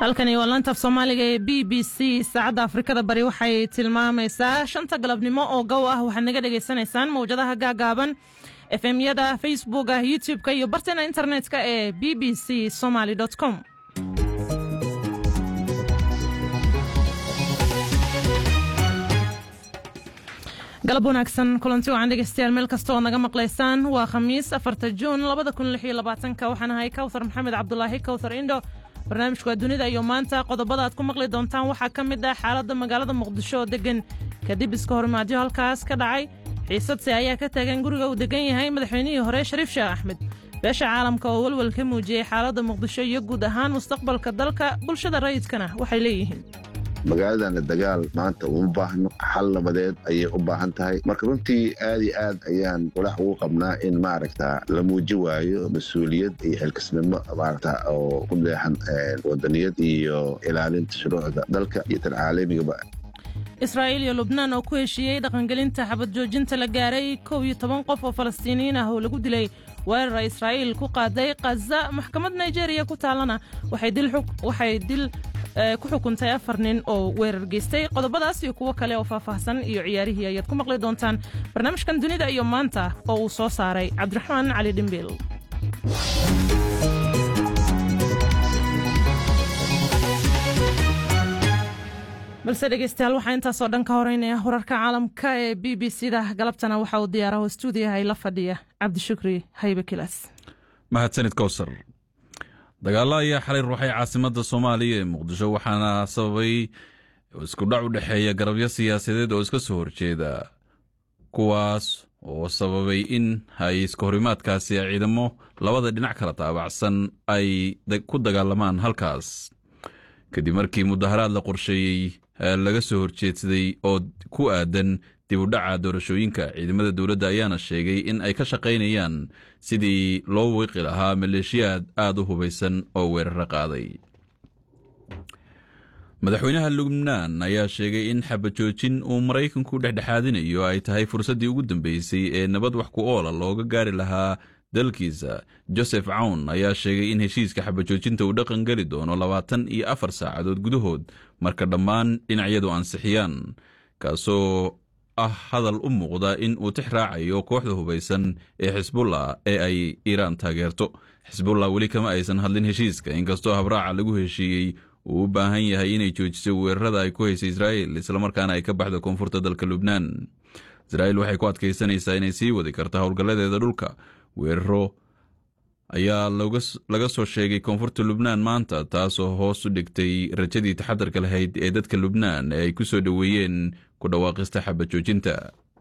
halkani waa laanta Soomaaliga ee BBC saacada Afrikada bari waxay tilmaamaysaa 5 galabnimo oo gow ah waxaad naga dhageysanaysaan mowjadaha gaagaaban FM-yada Facebook-ga YouTube-ka iyo bartana internet-ka ee bbcsomali.com galab wanaagsan kulanti waxaan dhegeystayaal meel kasta oo naga maqlaysaan waa Khamiis 4 Juun 2026 waxaan ahay Kawthar Maxamed Cabdullaahi Kawthar Indo barnaamijka dunida iyo maanta qodobada aad ku maqli doontaan waxa kamid ah xaaladda magaalada Muqdisho oo degan kadib iska hormaadyo halkaas ka dhacay xiisadsi ayaa ka taagan guriga uu degan yahay madaxweynihii hore Shariif Sheekh Axmed beesha caalamka oo walwal ka muujiyay xaaladda Muqdisho iyo guud ahaan mustaqbalka dalka bulshada rayidkana waxay leeyihiin magaaladana dagaal maanta uma baahno xal nabadeed ayay u baahan tahay marka runtii aad iyo aad ayaan walax ugu qabnaa in maaragta la muuji waayo mas'uuliyad iyo xilkasnimo maaragta oo ku leexan wadaniyad iyo ilaalinta shuruucda dalka iyo tan caalamiga Israa'iil iyo Lubnaan oo ku heshiiyay dhaqangelinta xabad joojinta la gaaray 12 qof oo Falastiiniyiin ah oo lagu dilay weerar Israa'iil ku qaaday Gaza maxkamad Nigeria ku taalana waxay dil ku xukuntay 4 nin oo weerar geystay qodobadaas iyo kuwa kale oo faahfaahsan iyo ciyaarihii ayaad ku maqli doontaan barnaamijkan dunida iyo maanta oo uu soo saaray Cabdiraxmaan Cali Dhimbil balse dhegeystayaal waxaa intaasoo dhan ka horeynaya wararka caalamka ee BBC-da galabtana waxa uu diyaaraha stuudiyaha la fadhiya Cabdishukri Haybe Kilas mahadsanid Kawsar dagaalo ayaa xalay ruuxay caasimadda Soomaaliya ee Muqdisho waxaana sababay isku dhac u dhaxeeya garabyo siyaasadeed oo iska soo horjeeda kuwaas oo sababay in ay iska horimaadkaasi ciidamo labada dhinac kala taabacsan ay ku dagaalamaan halkaas kadib markii mudaharaad la qorsheeyay laga soo horjeedsaday oo ku aadan dib u dhaca doorashooyinka ciidamada dawladda ayaana sheegay in ay ka shaqaynayaan sidii loo wiiqi lahaa maleeshiyaad aad u hubaysan oo weeraro qaaday madaxweynaha Lubnaan ayaa sheegay in xabajoojin uu Mareykanku dhexdhexaadinayo ay tahay fursaddii ugu dambeysay ee nabad wax ku ool looga gaari lahaa dalkiisa Joseph Aoun ayaa sheegay in heshiiska xabajoojinta uu dhaqan gali doono 24 saacadood gudahood marka dhammaan dhinacyadu ansixiyaan kaasoo ah hadal u muuqda in uu tixraacayo kooxda hubaysan ee Xisbullah ee ay Iiraan taageerto Xisbullah weli kama aysan hadlin heshiiska inkastoo habraaca lagu heshiiyey uu u baahan yahay inay joojiso weerarada ay ku hayso Israa'iil isla markaana ay ka baxdo koonfurta dalka Lubnaan Israa'iil waxay ku adkaysanaysaa inay sii wadi karto howlgalladeeda dhulka weeraro ayaa laga soo sheegay koonfurta Lubnaan maanta taasoo hoos u dhigtay rajadii taxadarka lahayd ee dadka Lubnaan ee ay ku soo dhaweeyeen ku dhawaaqista xabajoojinta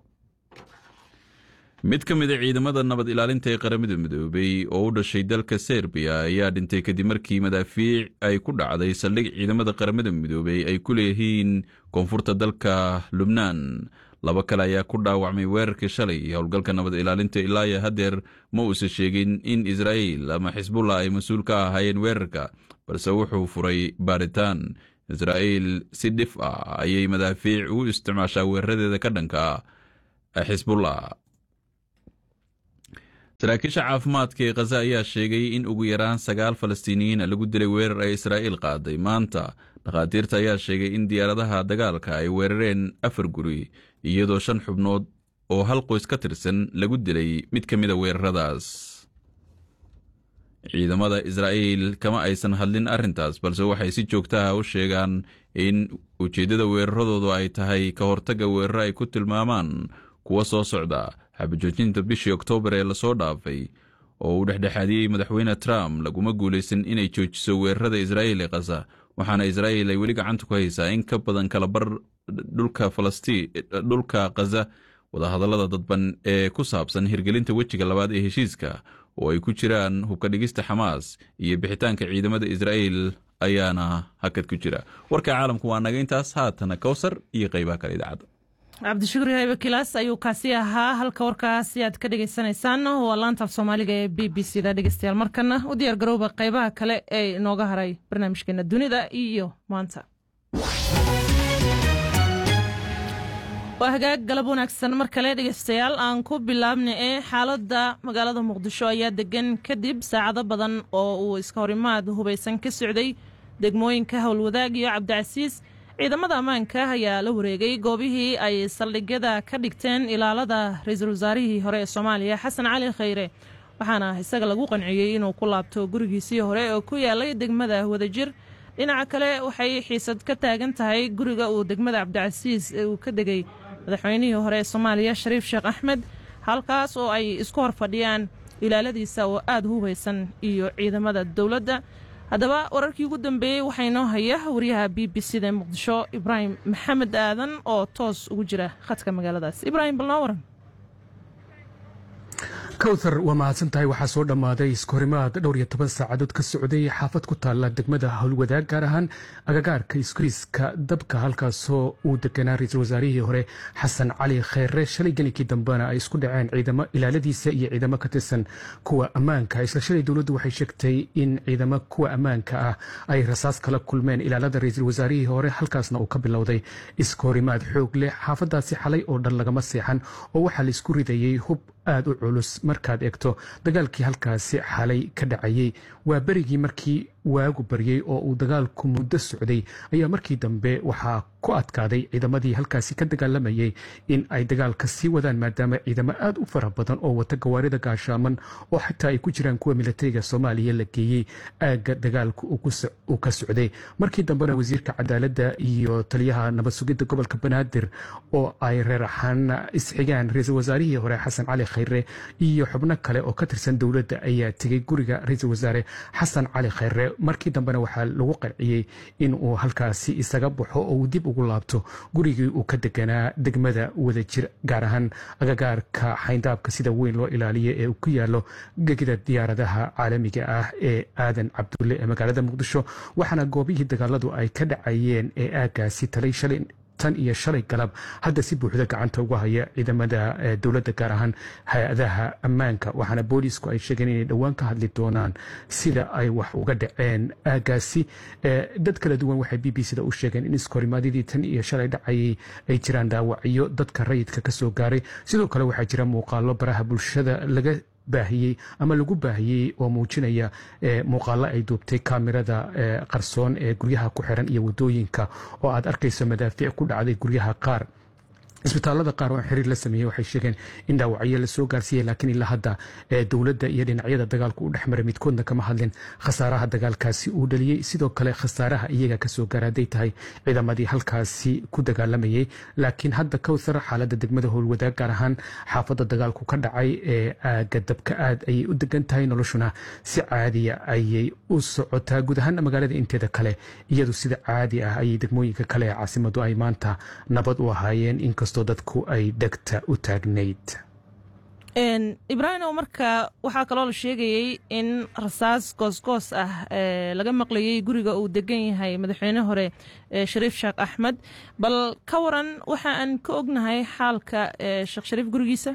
mid ka mid ah ciidamada nabad ilaalinta ee qaramada midoobay oo u dhashay dalka Serbia ayaa dhintay kadib markii madaafiic ay ku dhacday saldhig ciidamada qaramada midoobay ay ku leeyihiin koonfurta dalka Lubnaan laba kale ayaa ku dhaawacmay weerarkii shalay howlgalka nabad ilaalinta ilaa iyo hadeer ma uusan sheegin in Israa'iil ama Xisbullah ay mas'uul ka ahaayeen weerarka balse wuxuu furay baaritaan Israa'iil si dhif ah ayay madaafiic u isticmaashaa weeraradeeda ka dhanka ah Xisbullah saraakiisha caafimaadka ee Gaza ayaa sheegay in ugu yaraan 9 Falastiiniyiin lagu dilay weerar ay Israa'iil qaaday maanta dhaqaatiirta ayaa sheegay in diyaaradaha dagaalka ay weerareen 4 guri iyadoo 5 xubnood oo hal qoys ka tirsan lagu dilay mid ka mid ah weeraradaas ciidamada Israa'iil kama aysan hadlin arrintaas balse waxay si joogto ah u sheegaan in ujeedada weeraradoodu ay tahay ka hortagga weerar ay ku tilmaamaan kuwa soo socda xabajoojinta bishii Oktoobar ee la soo dhaafay oo uu dhexdhexaadiyay madaxweyne Trump laguma guuleysan inay joojiso weerarada Israa'iil ee Gaza waxaana Israa'iil ay weli gacanta ku haysaa in ka badan kala bar dhulka Gaza wadahadallada dadban ee ku saabsan hirgelinta wejiga labaad ee heshiiska oo ay ku jiraan hubka dhigista Xamaas iyo bixitaanka ciidamada Israa'iil ayaana hakad ku jira warka caalamku waa naga intaas haatana Kawsar iyo qaybaha kale idaacada Cabdishukri Haybe Kilas ayuu kaasi ahaa halka warkaasi aad ka dhageysanaysaan waa laanta Soomaaliga ee BBC-da dhegeystayaal markana u diyaar garowba qaybaha kale ee inooga haray barnaamijkeena dunida iyo maanta waa hagaag galab wanaagsan mar kale dhegeystayaal aan ku bilaabnay ee xaaladda magaalada Muqdisho ayaa degan kadib saacado badan oo uu iska horimaad hubaysan ka socday degmooyinka howlwadaag iyo cabdicasiis ciidamada ammaanka ayaa la wareegay goobihii ay saldhigyada ka dhigteen ilaalada ra-iisul wasaarihii hore ee soomaaliya xasan cali khayre waxaana isaga lagu qanciyey inuu ku laabto gurigiisii hore oo ku yaalay degmada wadajir dhinaca kale waxay xiisad ka taagan tahay guriga uu degmada cabdicasiis uu ka degay madaxweynihii hore ee soomaaliya shariif sheekh axmed halkaas oo ay isku hor fadhiyaan ilaaladiisa oo aad u hubeysan iyo ciidamada dowladda haddaba wararkii ugu dambeeyey waxaa inoo haya wariyaha b b c da ee muqdisho ibraahim maxamed aadan oo toos ugu jira khadka magaaladaas ibraahim bal noo waran kawthar waa mahadsantahay waxaa soo dhammaaday iskahorimaad dhowr iyo 10 saacadood ka socday xaafad ku taalla degmada howlwadaag gaar ahaan agagaarka iskriiska dabka halkaasoo uu deganaa ra-iisul wasaarihii hore xasan cali khayre shalay gelinkii dambena ay isku dhaceen ciidamo ilaaladiisa iyo ciidamo ka tirsan kuwa ammaanka isla shalay dowladdu waxay sheegtay in ciidamo kuwa ammaanka ah ay rasaas kala kulmeen ilaalada ra-iisul wasaarihii hore halkaasna uu ka bilowday iskahorimaad xoog leh xaafadaasi xalay oo dhan lagama seexan oo waxaa la isku ridayey hub aad u culus markaad eegto dagaalkii halkaasi xalay ka dhacayey waa berigii markii waagu baryey oo uu dagaalku muddo socday ayaa markii dambe waxaa ku adkaaday ciidamadii halkaasi ka dagaalamayey in ay dagaalka sii wadaan maadaama ciidamo aad u fara badan oo wata gawaarida gaashaaman oo xataa ay ku jiraan kuwa militariga soomaaliya la geeyey aagga dagaalku uu ka socday markii dambena wasiirka cadaaladda iyo taliyaha nabad sugidda gobolka banaadir oo ay reer ahaan isxigaan ra-iisul wasaarihii hore xasan cali khayre iyo xubno kale oo ka tirsan dowladda ayaa tegey guriga ra-iisul wasaare xasan cali khayre markii dambena waxaa lagu qanciyey in uu halkaasi isaga baxo oo uu dib ugu laabto gurigii uu ka deganaa degmada wadajir gaar ahaan agagaarka xayndaabka sida weyn loo ilaaliyo ee uu ku yaalo gegida diyaaradaha caalamiga ah ee aadan cabdulle ee magaalada muqdisho waxaana goobihii dagaaladu ay ka dhacayeen ee aagaasi talay shalay tan iyo shalay galab hadda si buuxda gacanta uga haya ciidamada dowladda gaar ahaan hay-adaha ammaanka waxaana boolisku ay sheegeen inay dhowaan ka hadli doonaan sida ay wax uga dhaceen aagaasi dad kala duwan waxay b b c da u sheegeen in iskahorimaadidii tan iyo shalay dhacayay ay jiraan dhaawacyo dadka rayidka ka soo gaaray sidoo kale waxaa jira muuqaalo baraha bulshada laga baahiyey ama lagu baahiyey oo muujinaya muuqaalo ay duubtay kaamirada qarsoon ee guryaha ku xiran iyo wadooyinka oo aad arkayso madaafiic ku dhacday guryaha qaar isbitaalada qaar oo xiriir la sameeyey waxay sheegeen in dhaawacyo la soo gaarsiiyey laakiin ilaa hadda dowladda iyo dhinacyada dagaalku u dhexmaray midkoodna kama hadlin khasaaraha dagaalkaasi uu dhaliyey sidoo kale khasaaraha iyaga ka soo gaara hadday tahay ciidamadii halkaasi ku dagaalamayey laakiin hadda kawthar xaaladda degmada howlwadaag gaar ahaan xaafadda dagaalku ka dhacay ee aagga dabka aad ayay u degan tahay noloshuna si caadiya ayay u socotaa guud ahaan magaalada inteeda kale iyadu sida caadi ah ayay degmooyinka kale ee caasimadu ay maanta nabad u ahaayeen inkastoo dadku ay dhegta u taagnayd ibraahim oo marka waxaa kaloo la sheegayey in rasaas goosgoos ah laga maqlayey guriga uu degan yahay madaxweyne hore shariif sheekh axmed bal ka waran waxa aan ka ognahay xaalka sheekh shariif gurigiisa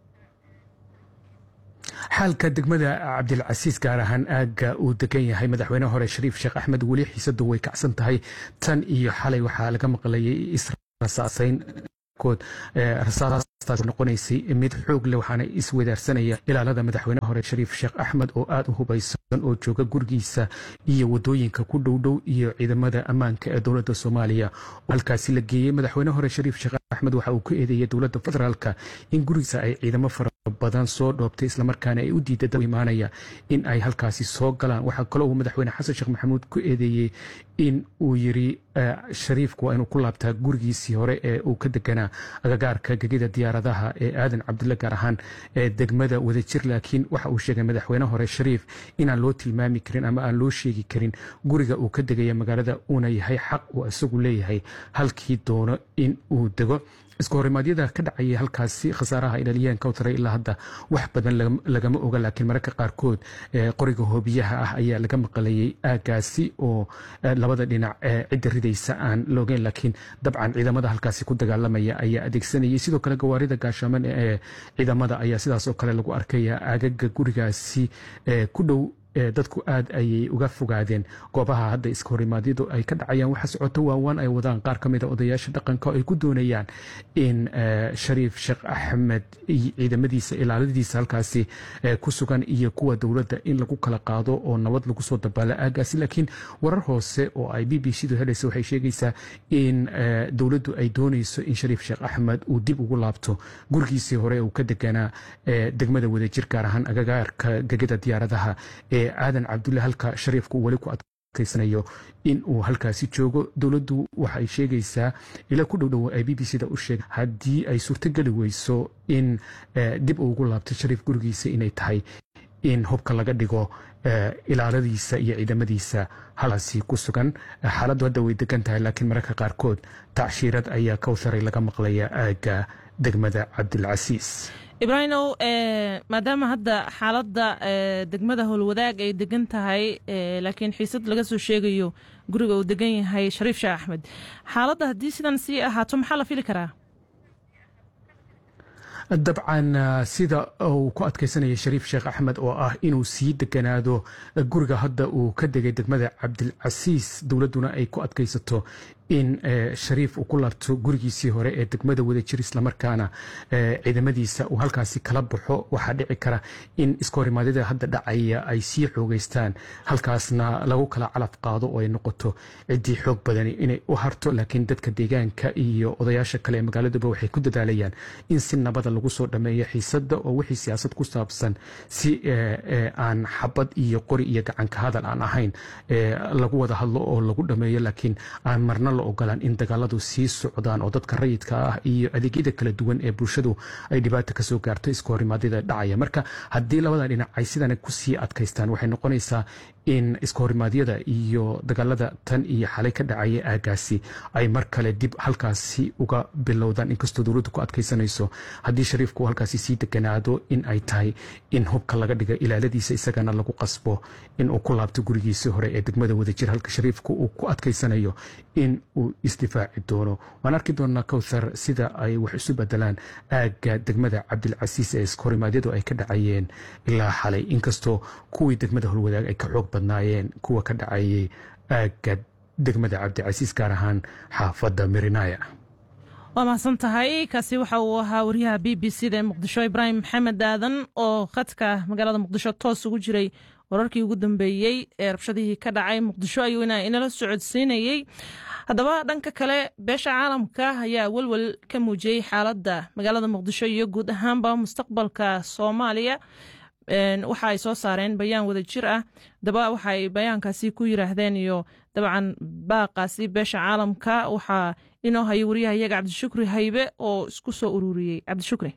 xaalka degmada cabdilcasiis gaar ahaan aagga uu degan yahay madaxweyne hore shariif sheekh axmed weli xiisadu way kacsan tahay tan iyo xalay waxaa laga maqlayey israsaasayn rasaastaas noqonaysay mid xoog leh waxaana iswadaarsanaya ilaalada madaxweyne hore shariif sheekh axmed oo aad u hubaysan oo jooga gurigiisa iyo wadooyinka ku dhowdhow iyo ciidamada ammaanka ee dowladda soomaaliya oo halkaasi la geeyey madaxweyne hore shariif sheekh axmed waxa uu ku eedeeyey dowladda federaalka in gurigiisa ay ciidamo fara badan soo dhoobtay islamarkaana ay u diidada imaanaya in ay halkaasi soo galaan waxaa kaloo uu madaxweyne xasan sheekh maxamuud ku eedeeyey in uu yiri shariifku waa inuu ku laabtaa gurigiisii hore ee uu ka deganaa agagaarka gegida diyaaradaha ee aadan cabdulle gaar ahaan degmada wadajir laakiin waxa uu sheegay madaxweyne hore shariif inaan loo tilmaami karin ama aan loo sheegi karin guriga uu ka degaya magaalada uuna yahay xaq uu isagu leeyahay halkii doono in uu dego iskahorimadyada ka dhacayay halkaasi khasaaraha ay dhaliyeen kawtaray ilaa hadda wax badan lagama oga laakiin mararka qaarkood qoriga hoobiyaha ah ayaa laga maqlayay aagaasi oo labada dhinac cidda ridaysa aan la ogeyn laakiin dabcan ciidamada halkaasi ku dagaalamaya ayaa adeegsanayay sidoo kale gawaarida gaashaaman ee ciidamada ayaa sidaas oo kale lagu arkaya aagaga gurigaasi ku dhow dadku aad ayay uga fogaadeen goobaha hadda iska horimaadyadu ay ka dhacayaan. waxa socoto waawaan ay wadaan qaar ka mid a odayaasha dhaqanka ay ku doonayaan in shariif sheekh axmed ciidamadiisa ilaaladiisa halkaasi ku sugan iyo kuwa dowladda in lagu kala qaado oo nabad lagu soo dabaalo aagaasi. laakiin warar hoose oo ay BBC-du helaysa waxay sheegaysaa in dowladdu ay doonayso in shariif sheekh axmed uu dib ugu laabto gurigiisii hore uu ka deganaa degmada Wadajir, gaar ahaan agagaarka gegada diyaaradaha aadan cabdulle, halka shariifku weli ku adkaysanayo in uu halkaasi joogo. dowladdu waxay sheegaysaa ila ku dhowdhow ay BBC-da u sheegay haddii ay suurtogeli weyso in dib ugu laabto shariif gurigiisa inay tahay in hubka laga dhigo ilaaladiisa iyo ciidamadiisa halkaasi ku sugan. xaaladdu hadda way degan tahay, laakiin mararka qaarkood tacshiirad ayaa Kawtharay laga maqlaya aagga degmada Cabdilcasiis. ibraahimow maadaama hadda xaaladda degmada Howlwadaag ay degan tahay laakiin xiisad laga soo sheegayo guriga uu degan yahay shariif sheekh axmed, xaaladda haddii sidan sii ahaato maxaa la fili karaa? dabcan sida uu ku adkaysanaya shariif sheekh axmed oo ah inuu sii deganaado guriga hadda uu ka degay degmada Cabdilcasiis, dowladduna ay ku adkaysato in shariif uu ku laabto gurigiisii hore ee degmada Wadajir, islamarkaana ciidamadiisa uu halkaasi kala baxo. waxaa dhici kara in iska horimaadyada hadda dhacaya ay sii xoogeystaan, halkaasna lagu kala calaf qaado oo ay noqoto ciddii xoog badani inay u harto. laakiin dadka deegaanka iyo odayaasha kale ee magaaladuba waxay ku dadaalayaan in si nabada lagu soo dhameeyo xiisadda oo wixii siyaasad ku saabsan si aan xabad iyo qori iyo gacanka hadal aan ahayn lagu wada hadlo oo lagu dhameeyo, laakiin aan marna ogolaan in dagaaladu sii socdaan oo dadka rayidka ah iyo adeegyada kala duwan ee bulshadu ay dhibaato ka soo gaarto iska horimaadyada dhacaya. marka haddii labada dhinac ay sidan ku sii adkaystaan, waxay noqonaysaa in iska horimaadyada iyo dagaalada tan iyo xalay ka dhacaya aagaasi ay mar kale dib halkaasi uga bilowdaan, inkastoo dowladdu ku adkaysanayso haddii shariifku halkaasi sii deganaado in ay tahay in hubka laga dhiga ilaaladiisa, isagana lagu qasbo in uu ku laabto gurigiisii hore ee degmada Wadajir, halka shariifku uu ku adkaysanayo in uu isdifaaci doono. waan arki doonaa Kawthar sida ay wax isu bedelaan aagga degmada Cabdilcasiis ee iska horimaadyadu ay ka dhacayeen ilaa xalay, inkastoo kuwii degmada Howlwadaag ay ka xoog badnaayeen kuwa ka dhacayay aagga degmada Cabdilcasiis, gaar ahaan xaafadda Mirinaya. waa mahadsan tahay. kaasi waxa uu ahaa wariyaha BBC-da ee Muqdisho Ibraahim Maxamed Aadan oo khadka magaalada Muqdisho toos ugu jiray wararkii ugu dambeeyey ee rabshadihii ka dhacay Muqdisho ayuu inala socodsiinayey. haddaba dhanka kale beesha caalamka ayaa walwal ka muujiyey xaaladda magaalada Muqdisho iyo guud ahaanba mustaqbalka Soomaaliya. waxa ay soo saareen bayaan Wadajir ah, daba waxa ay bayaankaasi ku yiraahdeen iyo dabcan baaqaasi beesha caalamka waxaa inoo hayay wariyaha iyaga Cabdishukri Haybe oo isku soo ururiyey. Cabdishukri.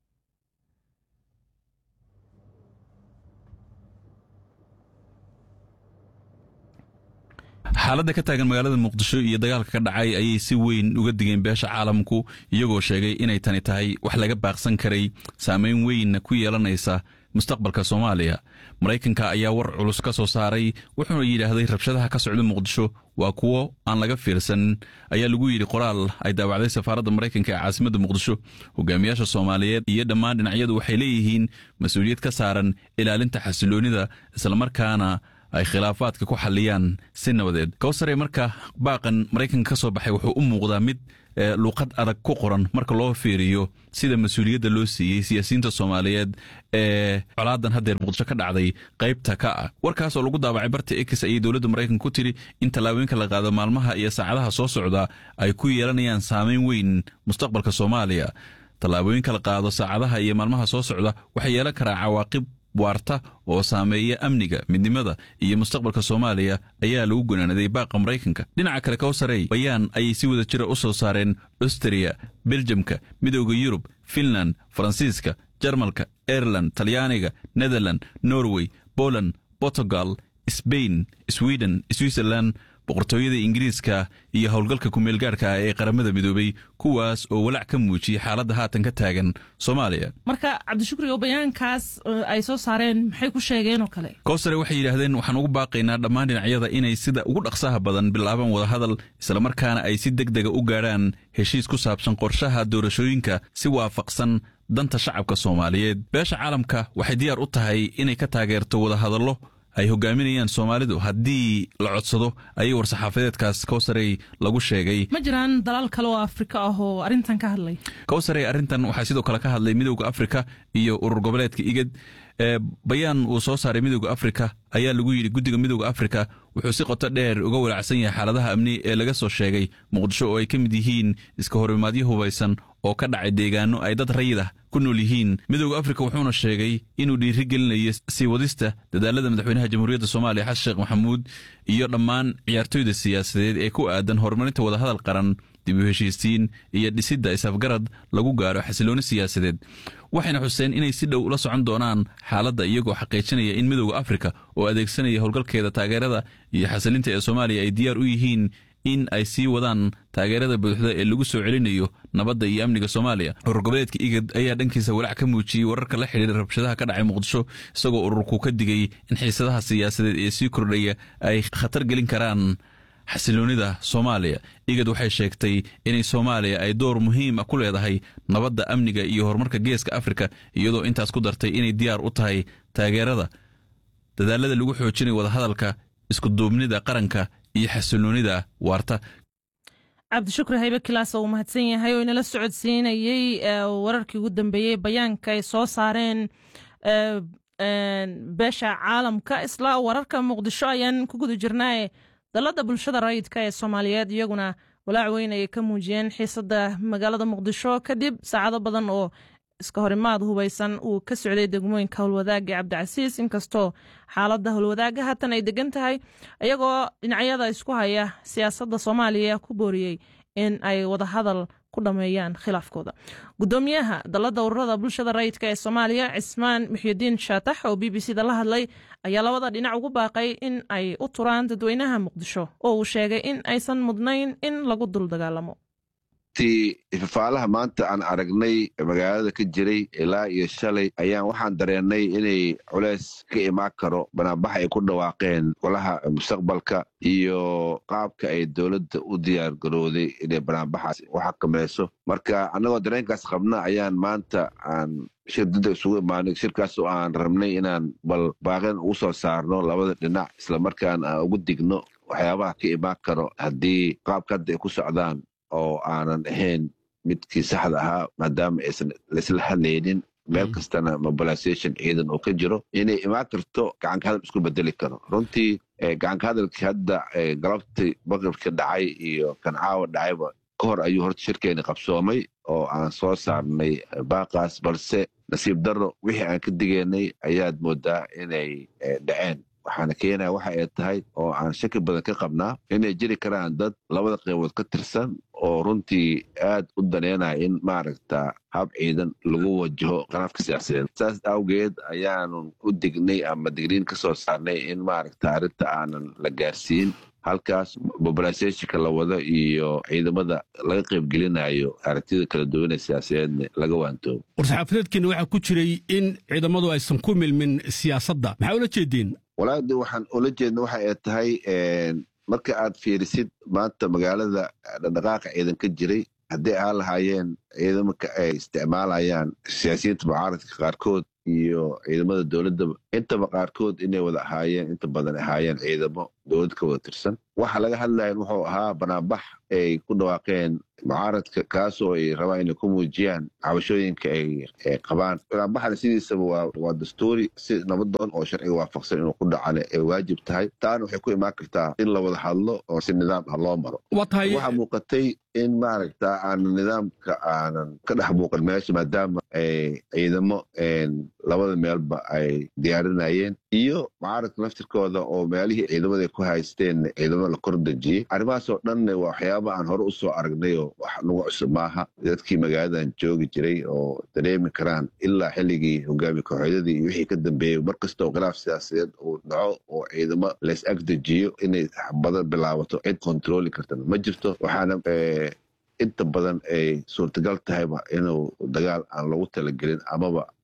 xaaladda ka taagan magaalada Muqdisho iyo dagaalka ka dhacay ayay si weyn uga digeen beesha caalamku, iyagoo sheegay inay tani tahay wax laga baaqsan karay, saameyn weynna ku yeelanaysa mustaqbalka Soomaaliya. Maraykanka ayaa war culus ka soo saaray, wuxuuna yidhaahday rabshadaha ka socda Muqdisho waa kuwo aan laga fiirsan, ayaa lagu yidhi qoraal ay daawacday safaaradda Maraykanka ee caasimadda Muqdisho. hogaamiyaasha Soomaaliyeed iyo dhammaan dhinacyadu waxay leeyihiin mas-uuliyad ka saaran ilaalinta xasiloonida, islamarkaana ay khilaafaadka ku xaliyaan si nabadeed. Kawthar marka baaqan Maraykanka ka soo baxay wuxuu u muuqdaa mid luqad adag ku qoran marka loo fiiriyo sida mas-uuliyadda loo siiyey siyaasiyiinta Soomaaliyeed ee colaadan haddeer Muqdisho ka dhacday qaybta ka ah. warkaas oo lagu daabacay barta X ayay dowladda Maraykanka ku tiri in tallaabooyinka la qaado maalmaha iyo saacadaha soo socda ay ku yeelanayaan saameyn weyn mustaqbalka Soomaaliya. tallaabooyinka la qaado saacadaha iyo maalmaha soo socda waxay yeelan karaan cawaaqib waarta oo saameeya amniga, midnimada iyo mustaqbalka Soomaaliya ayaa lagu gunaanaday baaqa Maraykanka. dhinaca kale Kawtharay bayaan ayay si wada jira u soo saareen Austria, Belgiumka, Midowga Yurub, Finland, Faransiiska, Jarmalka, Ireland, Talyaaniga, Netherland, Norway, Poland, Portugal, Spain, Sweden, Switzerland, boqortooyada Ingiriiska iyo howlgalka ku meelgaarka ah ee qaramada midoobay, kuwaas oo walaac ka muujiyay xaaladda haatan ka taagan Soomaaliya. marka Cabdishukri oo bayaankaas ay soo saareen maxay ku sheegeen oo kale? Kawthar waxay yiraahdeen waxaan ugu baaqaynaa dhammaan dhinacyada inay sida ugu dhaqsaha badan bilaabaan wada hadal, isla markaana ay si degdeg u gaaraan heshiis ku saabsan qorshaha doorashooyinka si waafaqsan danta shacabka Soomaaliyeed. beesha caalamka waxay diyaar u tahay inay ka taageerto wada hadallo ay hogaaminayaan Soomaalidu haddii la codsado ayay war-saxaafadeedkaas Kowsarey lagu sheegay. ma jiraan dalal kale oo Afrika ah oo arrintan ka hadlay. Kowsarey arrintan waxaa sidoo kale ka hadlay Midowga Afrika iyo urur goboleedka IGAD. bayaan uu soo saaray Midowga Afrika ayaa lagu yiri guddiga Midowga Afrika wuxuu si qoto dheer uga walacsan yahay xaaladaha amni ee laga soo sheegay Muqdisho oo ay ka mid yihiin iska horimaadyo hubaysan oo ka dhacay deegaano ay dad rayid ah ku nool yihiin. Midowga Afrika wuxuuna sheegay inuu dhiirigelinayo sii wadista dadaalada madaxweynaha Jamhuuriyadda Soomaaliya Xasan Sheekh Maxamuud iyo dhammaan ciyaartoyda siyaasadeed ee ku aadan horumarinta wadahadal qaran, dib u heshiisiin iyo dhisidda isafgarad lagu gaaro xasilooni siyaasadeed. waxayna xuseen inay si dhow la socon doonaan xaaladda iyagoo xaqiijinaya in Midowga Afrika oo adeegsanaya howlgalkeeda taageerada iyo xasilinta ee Soomaaliya ay diyaar u yihiin in ay sii wadaan taageerada buuxda ee lagu soo celinayo nabadda iyo amniga Soomaaliya. Urur goboleedka IGAD ayaa dhankiisa walaac ka muujiyay wararka la xiriira rabshadaha ka dhacay Muqdisho, isagoo ururku ka digay in xiisadaha siyaasadeed ee sii kordhaya ay khatar gelin karaan xasiloonida Soomaaliya. IGAD waxay sheegtay in Soomaaliya ay door muhiim ah ku leedahay nabadda, amniga iyo horumarka Geeska Afrika, iyadoo intaas ku dartay inay diyaar u tahay taageerada dadaalada lagu xoojinayo wadahadalka, isku duubnida qaranka iyo xasiloonida waarta. cabdishukri haybe kilaas oo mahadsan yahay oo inala socodsiinayay wararkii ugu dambeeyay bayaanka ay soo saareen beesha caalamka. isla wararka Muqdisho ayaan ku guda jirnaa. dalada bulshada rayidka ee Soomaaliyeed iyaguna walaac weyn ay ka muujiyeen xiisada magaalada Muqdisho kadib saacado badan oo iska horimaad hubaysan uu ka socday degmooyinka Howlwadaaga Cabdicasiis, inkastoo xaaladda Howlwadaaga haatan ay degan tahay, iyagoo dhinacyada isku haya siyaasadda Soomaaliya ku booriyay in ay wada hadal ku dhameeyaan khilaafkooda. gudoomiyaha dalada ururada bulshada rayidka ee Soomaaliya Cismaan Muxyidiin Shaatax oo BBC-da la hadlay ayaa labada dhinac ugu baaqay in ay u turaan dadweynaha Muqdisho oo uu sheegay in aysan mudnayn in lagu dul dagaalamo. ifafaalaha maanta aan aragnay magaalada ka jiray ilaa iyo shalay ayaan waxaan dareennay inay culays ka imaan karo banaanbax ay ku dhawaaqeen golaha mustaqbalka iyo qaabka ay dowladda u diyaar garowday inay banaanbaxaas u xakamayso. marka annagoo dareenkaas qabna ayaan maanta aan shirkadda isugu imaanay, shirkaas oo aan rabnay inaan bal baaqin ugu soo saarno labada dhinac, islamarkaan aan ugu digno waxyaabaha ka imaan karo haddii qaabka hadda ay ku socdaan oo aanan ahayn midkii saxda ahaa, maadaama aysan laisla hadlaynin, meel kastana mobilization ciidan oo ka jiro, inay imaan karto gacanka hadal isku bedeli karo. runtii gacanka hadalkii hadda galabtii maqribka dhacay iyo kan caawa dhacayba ka hor ayuu horta shirkeeni qabsoomay oo aan soo saarnay baaqaas, balse nasiib darro wixii aan ka digaynay ayaad moodaa inay dhaceen. waxaana keenaya waxa ay tahay oo aan shaki badan ka qabnaa inay jiri karaan dad labada qaybood ka tirsan oo runtii aad u daneynaya in maaragta hab ciidan lagu wajaho qanaafka siyaasadeed. saas awgeed ayaanu u dignay ama digriin ka soo saarnay in maaragta arrinta aanan la gaarsiin halkaas mobilizationka la wado iyo ciidamada laga qaybgelinayo aragtida kala duwan ee siyaasadeedna laga waantoobo. war-saxaafadeedkeena waxaa ku jiray in ciidamadu aysan ku milmin siyaasadda, maxaa ula jeedeen? walaadi waxaan ula jeedna waxa ay tahay marka aad fiirisid maanta magaalada dhaqdhaqaaqa ciidan ka jiray, haddii aan lahaayeen ciidamaka ay isticmaalayaan siyaasiyiinta mucaaradka qaarkood iyo ciidamada dowladdaba, intaba qaarkood inay wada ahaayeen, inta badan ahaayeen ciidamo dowlad ka wada tirsan. waxa laga hadlayan wuxuu ahaa banaanbax ay ku dhawaaqeen mucaaradka, kaasoo ay rabaan inay ku muujiyaan cabashooyinka ay qabaan. banaanbaxana sidiisaba waa dastuuri, si nabadoon oo sharciga waafaqsan inuu ku dhacana ay waajib tahay. taana waxay ku imaan kartaa in la wada hadlo oo si nidaam ah loo maro. waxaa muuqatay in maaragta aanan nidaamka aanan ka dhex muuqan meesha, maadaama ay ciidamo labada meelba ay diyaarinayeen iyo mucaaradka naftirkooda oo meelihii ciidamada ay ku haysteen ciidamo la kor dejiyey. arrimahaasoo dhanna waa waxyaaba aan hore u soo aragnay oo wax nagu cusub maaha. dadkii magaaladan joogi jiray oo dareemi karaan ilaa xilligii hogaami kooxeedyadii iyo wixii ka dambeeyey mar kasta oo khilaaf siyaasadeed uu dhaco oo ciidamo lays ag dejiyo inay badan bilaabato, cid kontrooli kartana ma jirto. waxaana inta badan ay suurtagal tahayba inuu dagaal aan lagu talagelin amaba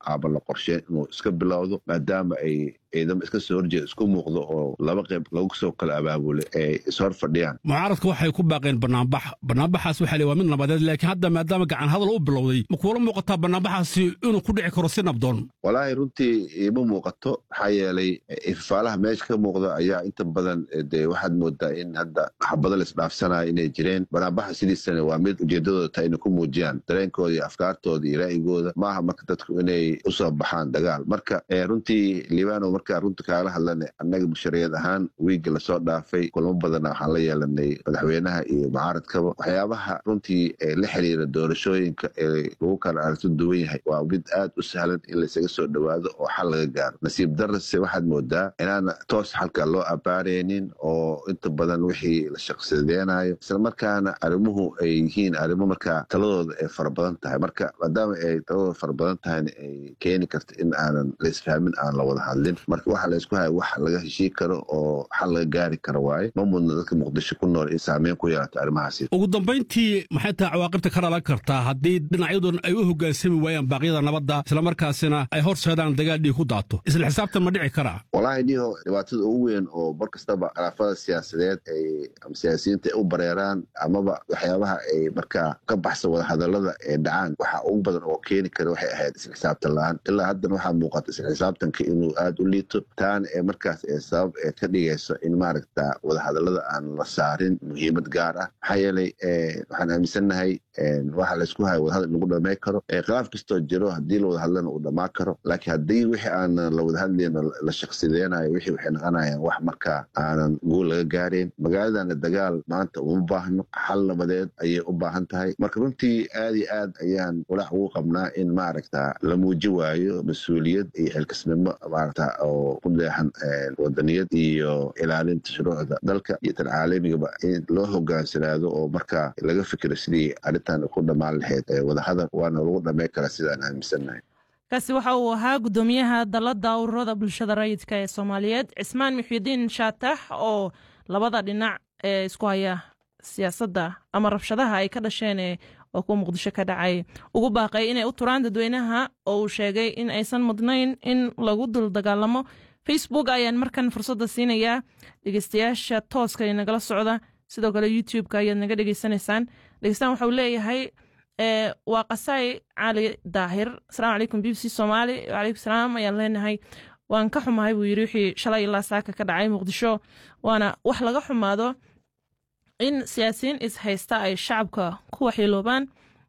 aaba la qorsheen inuu iska bilowdo maadaama ay ciidamo iska soo horjeeda isku muuqdo oo laba qayb lagu soo kala abaabulay ay ishor fadhiyaan. mucaaradku waxay ku baaqeen banaanbaxaas waxaa leeyahay waa mid nabadeed laakiin hadda maadaama gacan hadal u bilowday ma kuula muuqataa banaanbaxaasi inuu ku dhici karo si nabdoon? walaahi runtii ima muuqato maxaa yeelay ifaalaha meesha ka muuqda ayaa inta badan dee waxaad moodaa in hadda xabado laisdhaafsanaya inay jireen. banaanbaxa sidiisana waa mid ujeedadooda tahay inay ku muujiyaan dareenkooda iyo afkaartooda iyo raa'yigooda maaha marka dadku inay usoo baxaan dagaal. marka runtii liibano markaa runta kaala hadlana annaga mushariyad ahaan wiigga lasoo dhaafay kulamo badana waxaan la yeelanay madaxweynaha iyo mucaaradkaba. waxyaabaha runtii la xiriira doorashooyinka ee lagu kala aragti duwan yahay waa mid aad u sahlan in laysaga soo dhowaado oo xal laga gaaro. nasiib darase waxaad moodaa inaana toos xalka loo abaaraynin oo inta badan wixii la shaqsadeenayo isla markaana arrimuhu ay yihiin arrimo markaa taladooda ay fara badan tahay. marka maadaama ay taladooda fara badan tahayna ay keeni karto in aanan la isfahmin aan la wada hadlin. marka waxa laysku haya wax laga heshii karo oo xal laga gaari karo waaye. ma mudna dadka muqdisho ku nool in saameyn ku yeelato arrimahaasi. ugu dambayntii maxay tahay cawaaqibta ka dhalan kartaa haddii dhinacyadoon ay u hoggaansami waayaan baaqyada nabadda islamarkaasina ay horseedaan dagaal dhiig ku daato? isla xisaabtan ma dhici karaa? walaahi niho dhibaatada ugu weyn oo mar kastaba khilaafada siyaasadeed ama siyaasiyiinta ay u bareeraan amaba waxyaabaha ay markaa ka baxsan wada hadallada ee dhacaan waxa ugu badan oo keeni kara waxay ahayd isla xisaabtan la-aan. ilaa haddana waxaa muuqata isla xisaabtanka inuu aad u liito taana ee markaas ee sabab ee ka dhigayso in maaragta wadahadallada aan la saarin muhiimad gaar ah. maxaa yeelay waxaan aaminsannahay waxa laysku haya wadahadal lagu dhamay karo. khilaaf kastoo jiro haddii la wada hadlana uu dhammaan karo laakiin haddii wixii aanan la wada hadlayno la shaqsideenayo wixii waxay noqonayaan wax markaa aanan guul laga gaarayn. magaaladana dagaal maanta uma baahno, xal nabadeed ayay u baahan tahay. marka runtii aad iyo aad ayaan walax ugu qabnaa in maaragta la muuji waayo mas-uuliyad iyo xilkasnimo maaragta oo ku deexan wadaniyad iyo ilaalinta shuruucda dalka iyo tan caalamigaba in loo hogaansanaado oo markaa laga fikiro sidii arrintan ku dhammaan lahayd wadahadal waana lagu dhamay karaa sidaan aaminsannahay. kaasi waxa uu ahaa gudoomiyaha dalada ururada bulshada rayidka ee Soomaaliyeed Cismaan Muxyidiin Shaatax oo labada dhinac ee isku haya siyaasadda ama rabshadaha ay ka dhasheen oo ku Muqdisho ka dhacay ugu baaqay inay u turaan dadweynaha oo uu sheegay in aysan mudnayn in lagu dul dagaalamo. Facebook ayaan markan fursadda siinayaa dhegeystayaasha tooska ee nagala socda, sidoo kale YouTube-ka ayaad naga dhegeysanaysaan. dhegeystaan waxa uu leeyahay waa Qasay Cali Daahir, assalaamu calaykum BBC Soomaali. wacalaykum salaam ayaan leenahay. waan ka xumahay buu yidhi wixii shalay ilaa saaka ka dhacay Muqdisho, waana wax laga xumaado in siyaasiyiin is haysta ay shacabka ku waxyeeloobaan.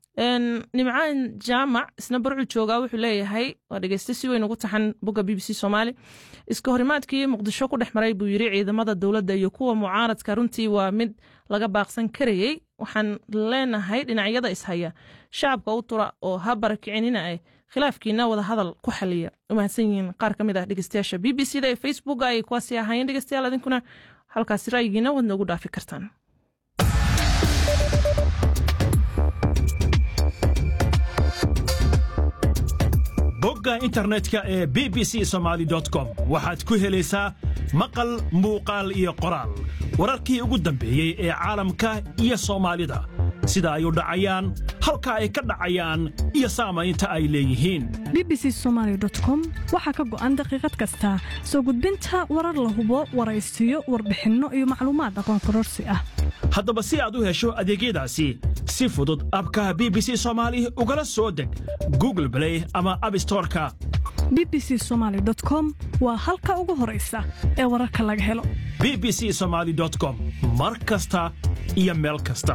nimcaan jaamac isna barcu joogaa wuxuu leeyahay waa dhegeysta si weyn ugu taxan bogga BBC Soomaali. iska horimaadkii Muqdisho ku dhex maray buu yidhi ciidamada dowladda iyo kuwa mucaaradka runtii waa mid laga baaqsan karayey. waxaan leenahay dhinacyada ishaya shacabka u tura oo ha barakicinina khilaafkiina wada hadal ku xaliya. umahadsan yihiin qaar ka mid ah dhegeystayaasha BBC-da ee Facebook ay kuwaasi ahaayeen. dhegeystayaal idinkuna halkaasi ra'yigiina waad noogu dhaafi kartaan. bogga internetka ee bbcsomali.com waxaad ku helaysaa maqal, muuqaal iyo qoraal. wararkii ugu dambeeyey ee caalamka iyo Soomaalida, sida ay u dhacayaan, halka ay ka dhacayaan iyo saamaynta ay leeyihiin. bbcsomali.com waxaa ka go'an daqiiqad kasta soo gudbinta warar la hubo, waraysiyo, warbixinno iyo macluumaad aqoon kororsi ah. haddaba si aad u hesho adeegyadaasi si fudud abka BBC Soomaali ugala soo deg Google Play ama App Store-ka. bbcsomali.com waa halka ugu horeysa ee wararka laga helo. bbcsomali.com mar kasta iyo meel kasta.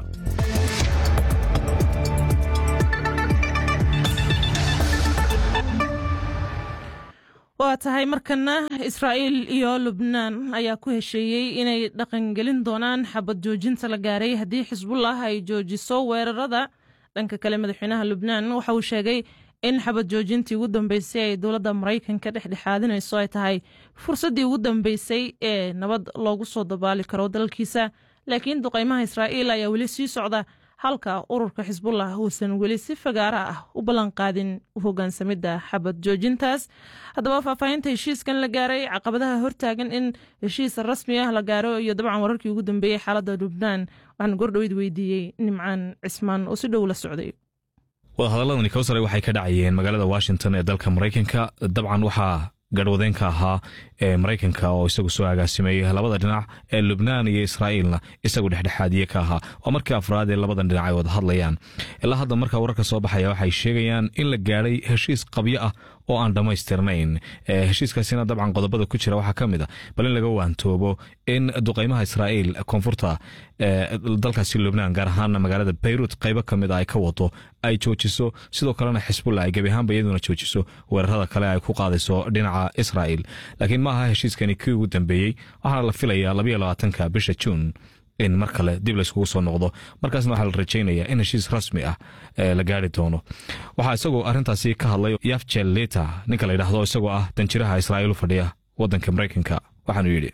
waa tahay markana Israa'iil iyo Lubnaan ayaa ku hesheeyay inay dhaqangelin doonaan xabad joojinta la gaaray haddii Xisbullah ay joojiso weerarada. dhanka kale madaxweynaha Lubnaan waxa uu sheegay in xabad joojintii ugu dambeysay ay dowladda Mareykanka dhexdhexaadinayso ay tahay fursaddii ugu dambeysay ee nabad loogu soo dabaali karo dalkiisa. laakiin duqeymaha Israa'iil ayaa weli sii socda halka ururka Xisbullah uusan weli si fagaara ah u ballan qaadin u hoggaansamidda xabad joojintaas. haddaba faahfaahinta heshiiskan la gaaray, caqabadaha hortaagan in heshiis rasmi ah la gaaro iyo dabcan wararkii ugu dambeeyey xaaladda Lubnaan waxaan gordhoweyd weydiiyey Nimcaan Cismaan oo si dhow la socday. wadahadaladani Kawsar waxay ka dhacayeen magaalada Washington ee dalka Mareykanka. Dabcan waxaa garwadeenka ahaa ee Mareykanka oo isagu soo agaasimay labada dhinac ee Lubnaan iyo Israa'iilna isagu dhexdhexaadiye ka ahaa oo markii afraad ee labadan dhinac ay wada hadlayaan. Ilaa hadda marka wararka soo baxaya waxay sheegayaan in la gaaray heshiis qabyo ah oo aan dhamaystirnayn. Heshiiskaasina dabcan qodobada ku jira waxaa kamid ah bal in laga waantoobo in duqeymaha Israa'iil koonfurta dalkaasi Lubnaan gaar ahaan magaalada Beirut qaybo kamid ah ay ka wado ay joojiso, sidoo kalena Xisbullah ay gabi ahaanba iyaduna joojiso weerarada kale ay ku qaadayso dhinaca Israa'iil. Laakiin maaha heshiiskani kii ugu dambeeyey, waxaana la filayaa 22 bisha June in mar kale dib la iskugu soo noqdo. Markaasna waxaa la rajaynayaa in heshiis rasmi ah la gaari doono. Waxaa isagoo arrintaasi ka hadlay Yafchel Leta, ninka la yidhaahdo isagoo ah danjiraha Israa'iil u fadhiya waddanka Mareykanka. Waxaanu yidhi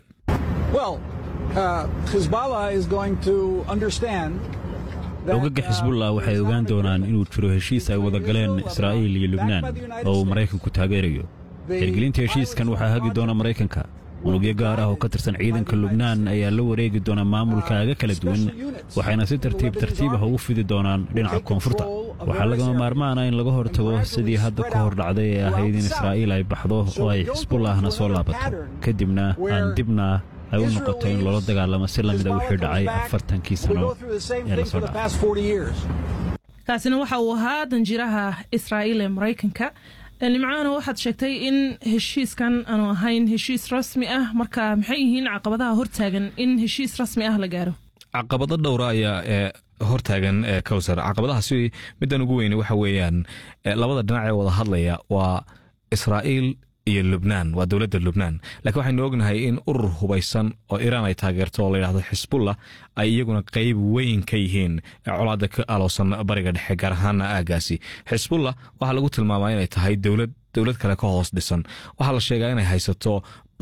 xoogagga Xisbullah waxay ogaan doonaan inuu jiro heshiis ay wada galeen Israa'iil iyo Lubnaan oo uu Mareykanku taageerayo. Hirgelinta heshiiskan waxaa hagi doona Mareykanka. unugyo gaar ah oo ka tirsan ciidanka Lubnaan ayaa la wareegi doona maamulkaaga kala duwan, waxayna si tartiib ah ugu fidi doonaan dhinaca koonfurta. waxaa lagama maarmaana in laga hortago sidii hadda ka hor dhacday ee ahayd in Israa'iil ay baxdo oo ay Xisbullahna soo laabato, kadibna aan dibna ay u noqoto in loola dagaalamo si lamida wixii dhacay 40 sano ee la soo dhaafay. kaasina waxa uu ahaa danjiraha Israa'iil ee Mareykanka. nimcaana waxaad sheegtay in heshiiskan aanu ahayn heshiis rasmi ah, marka maxay yihiin caqabadaha hortaagan in heshiis rasmi ah la gaaro? caqabado dhowr ah ayaa hortaagan Kawsar. caqabadahaasi middan ugu weyn waxa weeyaan labada dhinac ee wada hadlaya waa Israa'iil iyo Lubnaan, waa dawladda Lubnaan. laakiin waxaynu ognahay in urur hubaysan oo Iiraan ay taageerto oo la yiraahdo Xisbullah ay iyaguna qayb weyn ka yihiin colaadda ka aloosan bariga dhexe, gaar ahaan aagaasi. Xisbullah waxaa lagu tilmaamaa inay tahay dawlad kale ka hoos dhisan. waxaa la sheegaa inay haysato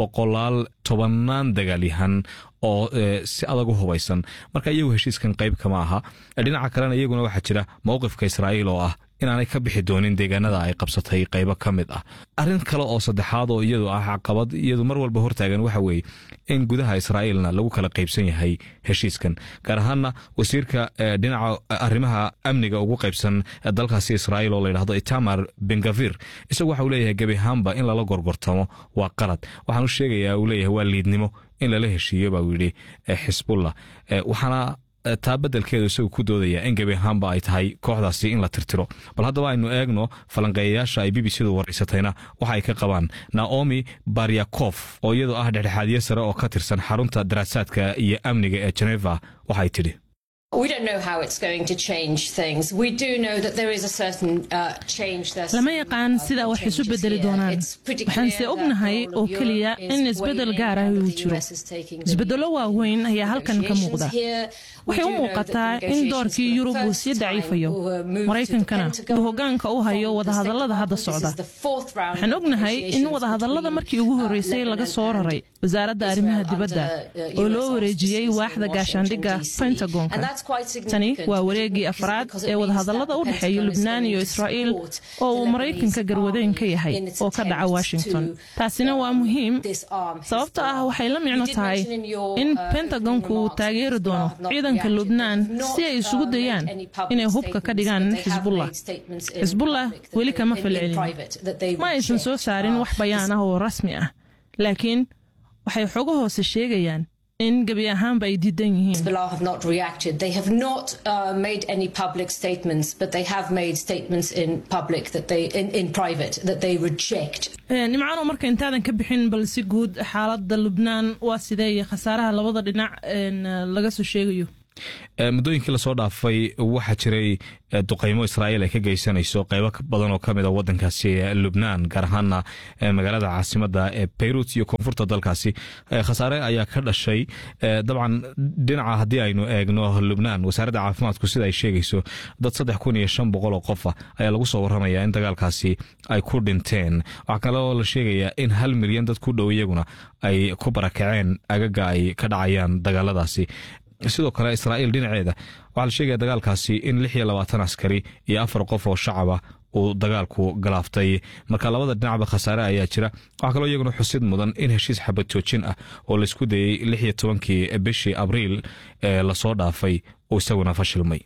110 dagaalyahan oo si adag u hubaysan, marka iyagu heshiiskan qayb kama aha. dhinaca kalena iyaguna waxaa jira mowqifka Israa'iil oo ah inaanay ka bixi doonin deegaanada ay qabsatay qaybo ka mid ah. arrin kale oo saddexaad oo iyadu ah caqabad iyadu mar walba hortaagan waxa weeye in gudaha Israa'iilna lagu kala qaybsan yahay heshiiskan, gaar ahaanna wasiirka dhinaca arrimaha amniga ugu qaybsan dalkaasi Israa'iil oo la yiraahdo Itamar Ben-Gvir, isagu waxa uu leeyahay gabi ahaanba in lala gorgortamo waa qalad. waxaan u sheegayaa uu leeyahay waa liidnimo in lala heshiiyo baa yidhi Xisbullah. waxaana taa beddelkeedu isagu ku doodaya in gabi ahaanba ay tahay kooxdaasi in la tirtiro. bal haddaba aynu eegno falanqeeyayaasha ay BBC-du waraysatayna waxa ay ka qabaan. Naomi Baryakov oo iyadu ah dhexdhexaadiye sare oo ka tirsan xarunta daraasaadka iyo amniga ee Geneva waxay tidhi We don't know how it's going to change things. We do know that there is a certain change. lama yaqaan sida wax isu bedeli doonaan. waxaan se ognahay oo keliya in isbedel gaar ah uu jiro. isbedelo waaweyn ayaa halkan ka muuqda. waxay u muuqataa in doorkii Yurub uu sii daciifayo, Mareykankana uu hoggaanka u hayo wadahadallada hadda socda. waxaan ognahay in wadahadallada markii ugu horreysay laga soo raray wasaaradda arrimaha dibadda oo loo wareejiyey waaxda gaashaandhigga Pentagonka. tani waa wareegii afraad ee wadahadallada u dhexeeya Lubnaan iyo Israa'iil oo uu Mareykanka garwadeen ka yahay oo ka dhaca Washington. taasina waa muhiim sababtoo ah waxay la micno tahay in Pentagonku uu taageeri doono ciidanka Lubnaan si ay isugu dayaan inay hubka ka dhigaan Xisbullah. Xisbullah weli kama falcelin, ma aysan soo saarin wax bayaan ah oo rasmi ah, laakiin waxay xogo hoose sheegayaan in gabi ahaanba ay diidan yihiin. Hezbollah have not reacted. They have not made any public statements, but they have made statements in public that they in private that they reject. nimcaano marka intaadan ka bixin bal si guud xaaladda Lubnaan waa sidee khasaaraha labada dhinac laga soo sheegayo? muddooyinkii la soo dhaafay waxaa jiray duqeymo Israa'iil ay ka geysanayso qaybo badan oo kamid ah waddankaasi Lubnaan, gaar ahaanna magaalada caasimadda ee Beirut iyo koonfurta dalkaasi. khasaare ayaa ka dhashay. dabcan dhinaca haddii aynu eegno Lubnaan, wasaaradda caafimaadku sida ay sheegayso dad 3500 oo qof ayaa lagu soo warramayaa in dagaalkaasi ay ku dhinteen. waxaa kale oo la sheegayaa in 1 milyan dad ku dhow iyaguna ay ku barakaceen agaga ay ka dhacayaan dagaaladaasi. sidoo kale Israa'iil dhinaceeda waxaa la sheegaya dagaalkaasi in 26 askari iyo 4 qof oo shacaba uu dagaalku galaaftay. marka labada dhinacba khasaare ayaa jira. waxaa kaloo iyaguna xusid mudan in heshiis xabad joojin ah oo la isku dayay 16 bishii Abriil ee la soo dhaafay uu isaguna fashilmay.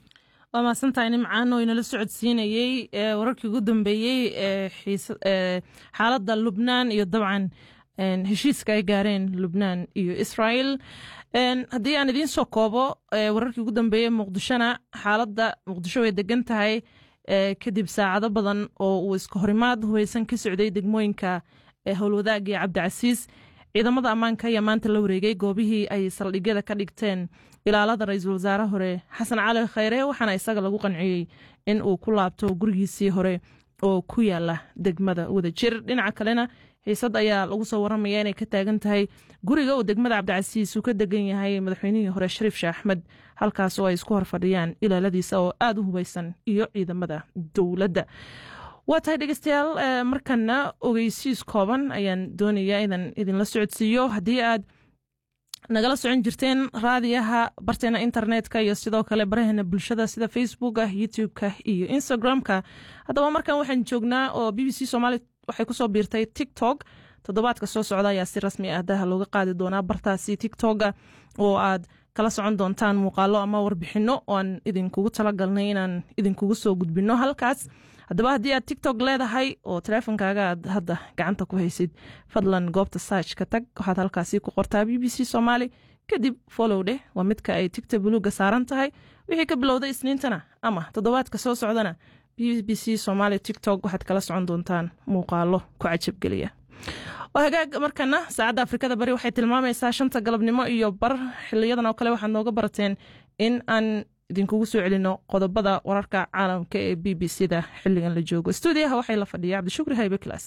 waa maasantahay nimcaan oo inala socodsiinayey wararkii ugu dambeeyey xaaladda lubnaan iyo dabcan heshiiska ay gaareen lubnaan iyo israel haddii aan idiin soo koobo wararkii ugu dambeeyey muqdishona xaaladda muqdisho way degan tahay kadib saacado badan oo uu iska horimaad hubeysan ka socday degmooyinka howlwadaag iyo cabdicasiis ciidamada ammaanka ayaa maanta la wareegay goobihii ay saldhigyada ka dhigteen ilaalada ra-iisul wasaare hore xasan cali khayre waxaana isaga lagu qanciyey in uu ku laabto gurigiisii hore oo ku yaala degmada wadajir dhinaca kalena xiisad ayaa lagu soo waramaya inay ka taagan tahay guriga uu degmada cabdicasiis uu ka degan yahay madaxweynihii hore shariif sheekh axmed halkaas oo ay isku horfadhiyaan ilaaladiisa oo aad u hubeysan iyo ciidamada dowladda waa tahay dhegeystayaal markana ogeysiis kooban ayaan doonayaa inaan idinla socodsiiyo haddii aad nagala socon jirteen raadiyaha barteena internetka iyo sidoo kale baraheena bulshada sida facebooka youtube-ka iyo instagram-ka haddaba markan waxaan joognaa oo BBC Somali waxay kusoo biirtay tiktok toddobaadka soo socda ayaa si rasmi ah daha looga qaadi doonaa bartaasi tiktoka oo aad kala socon doontaan muuqaalo ama warbixino oo aan idinkugu talagalnay inaan idinkugu soo gudbino halkaas haddaba haddii aad tiktok leedahay oo teleefonkaaga aad hadda gacanta ku haysid fadlan goobta search ka tag waxaad halkaasi ku qortaa BBC Somali kadib follow dheh waa midka ay tigta buluuga saaran tahay wixii ka bilowday isniintana ama toddobaadka soo socdana BBC Somali tiktok waxaad kala socon doontaan muuqaalo ku cajabgeliya hagaag markana saacadda afrikada bari waxay tilmaamaysaa 5 galabnimo iyo bar xiliyadan oo kale waxaad nooga barateen in aan idinkugu soo celino qodobada wararka caalamka ee BBC-da xilligan la joogo stuudiyaha waxay la fadhiyaa cabdishukri haybe class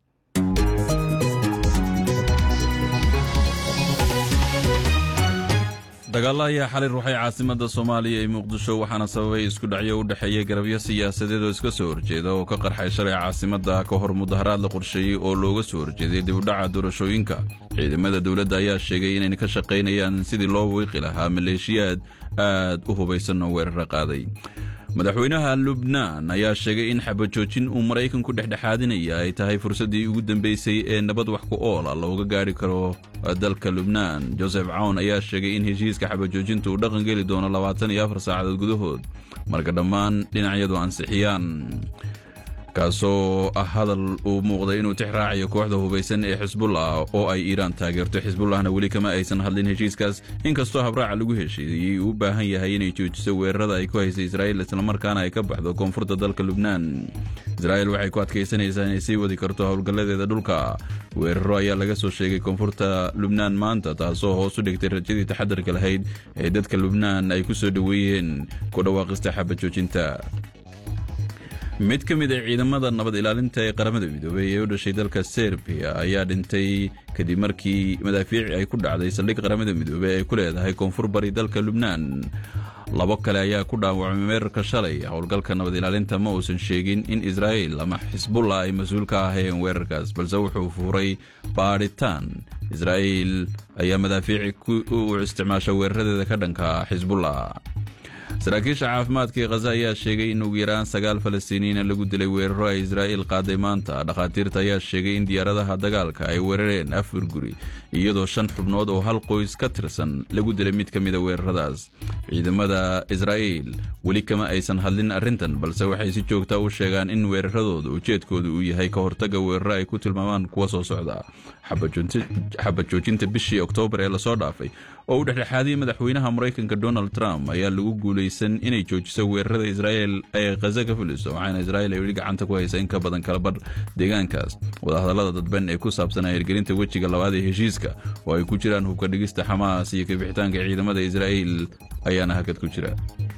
dagaalla ayaa xalay ruuxay caasimadda Soomaaliya ee Muqdisho waxaana sababay isku dhacyo u dhaxeeya garabyo siyaasadeed oo iska soo horjeeda oo ka qarxay shalay caasimadda ka hor mudaharaad la qorsheeyay oo looga soo horjeeday dib u dhaca doorashooyinka ciidamada dawladda ayaa sheegay inay ka shaqeynayaan sidii loo wiiqi lahaa maleeshiyaad aad u hubeysan oo weerar qaaday madaxweynaha Lubnaan ayaa sheegay in xabajoojin uu Mareykanku dhexdhexaadinaya ay tahay fursadii ugu dambeysay ee nabad wax ku ool ah looga gaari karo dalka Lubnaan Joseph Aoun ayaa sheegay in heshiiska xabajoojintu uu dhaqan geli doono 24 saacadood gudahood marka dhammaan dhinacyadu ansixiyaan kaasoo hadal uu muuqday inuu tixraacayo kooxda hubeysan ee Xisbullah oo ay Iiraan taageerto Xisbullahna weli kama aysan hadlin heshiiskaas inkastoo habraaca lagu heshiiyay uu baahan yahay inay joojiso weerarada ay ku haysay Israa'iil isla markaana ay ka baxdo koonfurta dalka Lubnaan Israa'iil waxay ku adkeysanaysaa inay sii wadi karto howlgalladeeda dhulka weeraro ayaa laga soo sheegay koonfurta Lubnaan maanta taasoo hoos u dhigtay rajadii taxadarka lahayd ee dadka Lubnaan ay ku soo dhaweeyeen ku dhawaaqista xabajoojinta mid ka mid ah ciidamada nabad ilaalinta ee qaramada midoobay ee u dhashay dalka Serbia ayaa dhintay kadib markii madaafiic ay ku dhacday saldhig qaramada midoobay ay ku leedahay koonfur bari dalka Lubnaan labo kale ayaa ku dhaawacmay weerarka shalay howlgalka nabad ilaalinta ma uusan sheegin in Israa'iil ama Xisbullah ay mas'uul ka ahaayeen weerarkaas balse wuxuu furay baaritaan Israa'iil ayaa madaafiic u isticmaashay weeraradeeda ka dhanka Xisbullah saraakiisha caafimaadka ee Gaza ayaa sheegay in ugu yaraan 9 Falastiiniyiin lagu dilay weeraro ay Israa'iil qaaday maanta dhaqaatiirta ayaa sheegay in diyaaradaha dagaalka ay weerareen 4 guri iyadoo 5 xubnood oo hal qoys ka tirsan lagu dilay mid ka mid ah weeraradaas ciidamada Israa'iil weli kama aysan hadlin arrintan balse waxay si joogto ah u sheegaan in weeraradoodu ujeedkoodu uu yahay ka hortagga weeraro ay ku tilmaamaan kuwa soo socda xabajoojinta bishii Oktoobar ee la soo dhaafay oo u dhexdhexaadiyay madaxweynaha Mareykanka Donald Trump ayaa lagu guuleysan inay joojiso weerarada Israa'iil ay Gaza ka fuliso waxaana Israa'iil ay weli gacanta ku haysaa in ka badan kala bar deegaankaas wadahadallada dadban ee ku saabsan hirgelinta wejiga labaad ee heshiiska oo ay ku jiraan hubka dhigista Xamaas iyo ka bixitaanka ciidamada Israa'iil ayaana hakad ku jira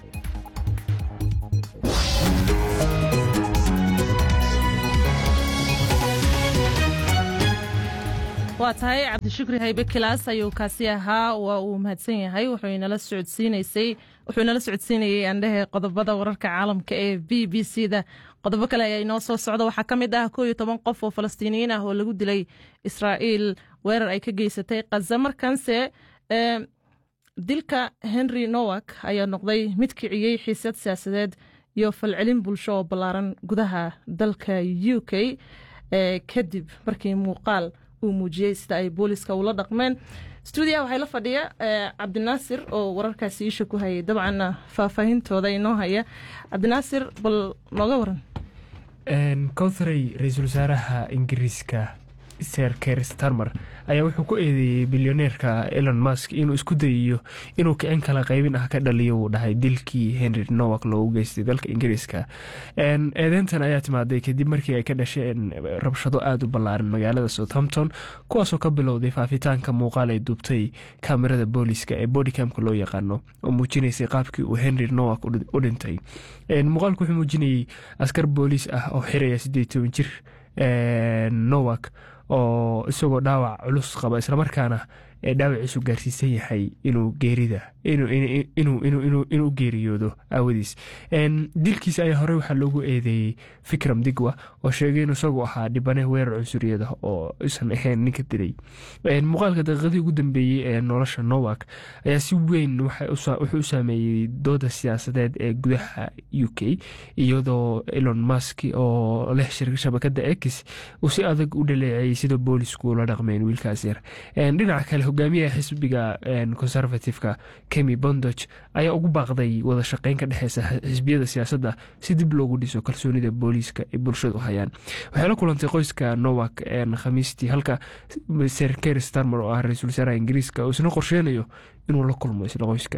waa tahay cabdishukri haybe class ayuu kaasi ahaa waa uu mahadsan yahay wuxuu inala socodsiinayay andhehe qodobada wararka caalamka ee BBC-da qodobo kale ayaa inoo soo socda waxaa ka mid ah 11 qof oo Falastiiniyiin ah oo lagu dilay Israa'iil weerar ay ka geysatay Gaza markanse dilka Henry Nowak ayaa noqday mid kiciyay xiisad siyaasadeed iyo falcelin bulsho oo ballaaran gudaha dalka UK kadib markii muuqaal uu muujiyay sida ay booliska ula dhaqmeen stuudiyaha waxay la fadhiya cabdinaasir oo wararkaasi isha ku hayay dabcan faahfaahintooda inoo haya. cabdinaasir bal nooga waran. kowtharey ra-iisul wasaaraha ingiriiska Sir Keir Starmer ayaa wuxuu ku eedeeyey bilyaneerka Elon Musk inuu isku dayayo inuu kicin kala qaybin ah ka dhaliyo uu dhahay dilkii Henry Nowak loogu geystay dalka Ingiriiska. eedeyntan ayaa timaaday kadib markii ay ka dhasheen rabshado aad u ballaaran magaalada Southampton kuwaasoo ka bilowday faafitaanka muuqaal ay duubtay kaamirada booliska ee bodycamka loo yaqaano oo muujinaysay qaabkii uu Henry Nowak u dhintay. muuqaalku wuxuu muujinayay askar booliis ah oo xiraya 18 jir Nowak oo isagoo dhaawac culus qaba islamarkaana dhaawaciisu gaarsiisan yahay inuu geeriyoodo aawadiis. dilkiisa ayaa horey waxaa loogu eedeeyey Vikram Digwa oo sheegay inuu isagu ahaa dhibane weerar cunsuriyada oo isan ahayn ninka dilay. muuqaalka daqiiqadii ugu dambeeyey ee nolosha Nowak ayaa si weyn wuxuu u saameeyey dooda siyaasadeed ee gudaha UK iyadoo Elon Musk oo leh shabakada X uu si adag u dhaleeceeyey sida boolisku la dhaqmeen wiilkaas yar. dhinaca kale hogaamiyaha xisbiga conservative-ka Kemi Bondoc ayaa ugu baaqday wada shaqeyn ka dhexeysa xisbiyada siyaasadda si dib loogu dhiso kalsoonida booliiska ay bulshadu hayaan. waxay la kulantay qoyska Nowak khamiistii halka Sir Keir Starmer oo ah ra-iisul wasaaraha Ingiriiska uu isna qorsheynayo inuu la kulmo isla qoyska.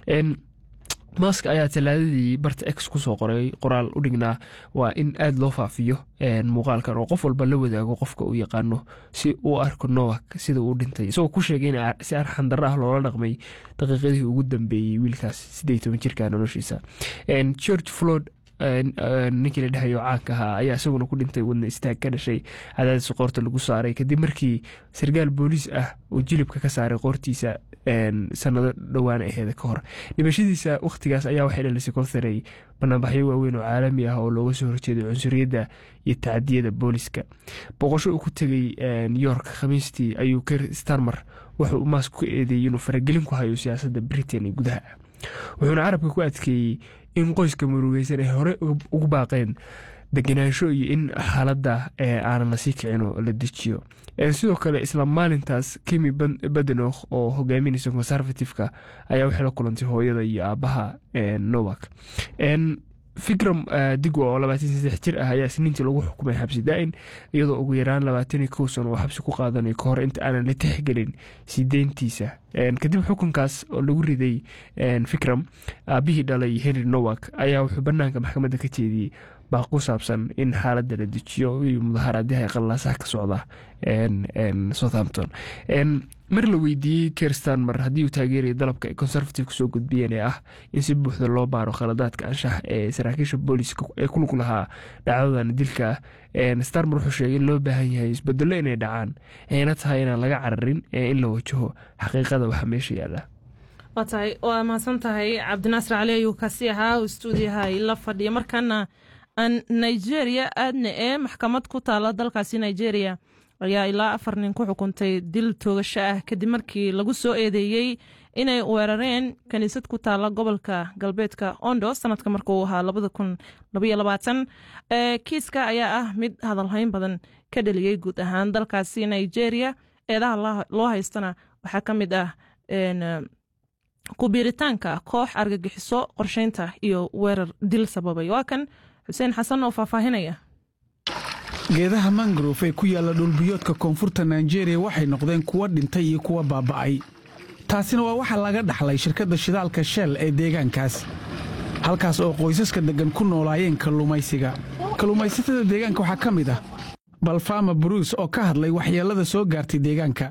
Musk ayaa talaadadii barta X ku soo qoray qoraal u dhignaa waa in aad loo faafiyo muuqaalkan oo qof walba la wadaago qofka uu yaqaano si uu arko Nowak sida uu dhintay isagoo ku sheegay in si arxan darro ah loola dhaqmay daqiiqadii ugu dambeeyey wiilkaas 18 jirka noloshiisa. George Floyd ninkii la dhahayo caanka ahaa ayaa isaguna ku dhintay wadna istaag ka dhashay cadaadis qoorta lagu saaray kadib markii sarkaal booliis ah uu jilibka ka saaray qoortiisa sanado dhowaan aheeda ka hor. dhimashadiisa wakhtigaas ayaa waxay dhalisay kowtharey banaanbaxyo waaweyn oo caalami ah oo looga soo horjeeday cunsuriyadda iyo tacadiyada booliska. boqosho uu ku tegey York khamiistii ayuu Keir Starmer wuxuu Musk ku eedeeyey inuu faragelin ku hayo siyaasadda Britain ee gudaha. wuxuuna carabka ku adkeeyey in qoyska murugeysan ay hore ugu baaqeen degenaansho iyo in xaaladda aanan la sii kicin oo la dejiyo. sidoo kale isla maalintaas Kemi Badenoch oo hogaaminaysa conservative-ka ayaa waxay la kulantay hooyada iyo aabaha Nowak. Vikram Digwa oo 23 jir ah ayaa isniintii lagu xukumay xabsi daa'in iyadoo ugu yaraan 21 sano oo xabsi ku qaadanay ka hor inta aanan la tixgelin sii deyntiisa. kadib xukunkaas oo lagu riday Vikram aabihii dhalay Henry Nowak ayaa wuxuu banaanka maxkamadda ka jeediyey baaq ku saabsan in xaaladda la dejiyo iyo mudaharaadaha ay qallaasaha ka socda Southampton. mar la weydiiyey Keir Starmer haddii uu taageeraya dalabka ay conservative soo gudbiyeen ee ah in si buuxda loo baaro khaladaadka anshax ee saraakiisha booliska ee ku lug lahaa dhacdadan dilka. Starmer wuxuu sheegay in loo baahan yahay isbedello inay dhacaan ayna tahay inaan laga cararin in la wajaho xaqiiqada waxa meesha yaala. waa mahadsan tahay cabdinaasir cali ayuu kaasi ahaa oo stuudiyaha la fadhiya. markaana Nigeria aadna ee maxkamad ku taala dalkaasi Nigeria ayaa ilaa 4 nin ku xukuntay dil toogasho ah kadib markii lagu soo eedeeyey inay weerareen kaniisad ku taala gobolka galbeedka Ondo sanadka markuu ahaa 2022. kiiska ayaa ah mid hadalhayn badan ka dhaliyay guud ahaan dalkaasi Nigeria. eedaha loo haystana waxaa ka mid ah ku biiritaanka koox argagixiso qorsheynta iyo weerar dil sababay. waa kan Xuseen Xasan oo faahfaahinaya. geedaha mangrove ee ku yaalla dhulbiyoodka koonfurta Nigeria waxay noqdeen kuwa dhintay iyo kuwa baaba'ay. taasina waa waxa laga dhaxlay shirkadda shidaalka Shell ee deegaankaas halkaas oo qoysaska degan ku noolaayeen kalluumaysiga. kalluumaysatada deegaanka waxaa ka mid ah Balfama Bruce oo ka hadlay waxyeellada soo gaartay deegaanka.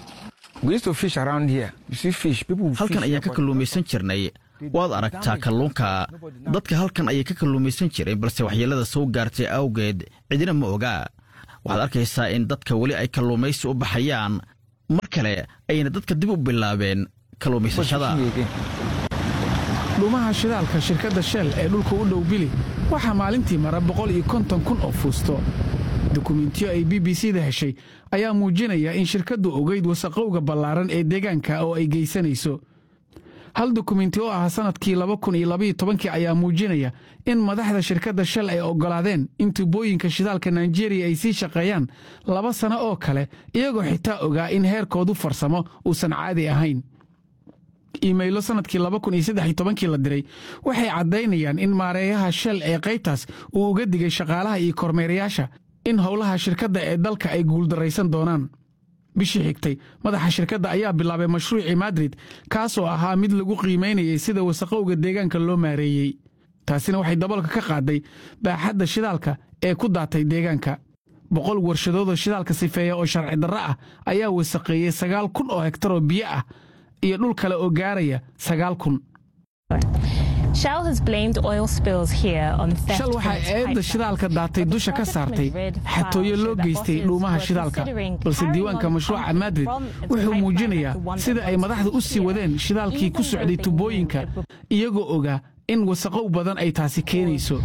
halkan ayaan ka kalluumaysan jirnay. waad aragtaa kalluunka. dadka halkan ayay ka kalluumaysan jireen balse waxyeellada soo gaartay awgeed cidina ma ogaa. waxaad arkaysaa in dadka weli ay kalluumaysi u baxayaan mar kale ayayna dadka dib u bilaabeen kalluumaysashada. dhuumaha shidaalka shirkadda Shell ee dhulka u dhow Bili waxaa maalintii mara 150,000 oo fuusto. dukumentiyo ay BBC-da heshay ayaa muujinaya in shirkaddu ogeyd wasaqowga ballaaran ee deegaanka oo ay geysanayso. hal dukumenti oo ah sanadkii 2012 ayaa muujinaya in madaxda shirkadda Shell ay oggolaadeen in tubooyinka shidaalka Nigeria ay sii shaqeeyaan 2 sano oo kale iyagoo xitaa ogaa in heerkoodu farsamo uusan caadi ahayn. iimaylo sanadkii 2013 la diray waxay caddaynayaan in maareeyaha Shell ee qaybtaas uu uga digay shaqaalaha iyo kormeerayaasha in howlaha shirkadda ee dalka ay guuldaraysan doonaan. bishii xigtay madaxa shirkadda ayaa bilaabay mashruucii Madrid kaasoo ahaa mid lagu qiimeynayay sida wasaqowga deegaanka loo maareeyey. taasina waxay dabalka ka qaaday baaxadda shidaalka ee ku daatay deegaanka. 100 warshadood shidaalka sifeeya oo sharci darro ah ayaa wasaqeeyay 9,000 oo hektar oo biyo ah iyo dhul kale oo gaaraya 9,000. Shell has blamed oil spills here on theft. Shell waxay eedda shidaalka daatay dusha ka saartay xatooyo loo geystay dhuumaha shidaalka, balse diiwaanka mashruuca Madrid wuxuu muujinayaa sida ay madaxdu u sii wadeen shidaalkii ku socday tubooyinka iyagoo ogaa in wasaqow badan ay taasi keenayso.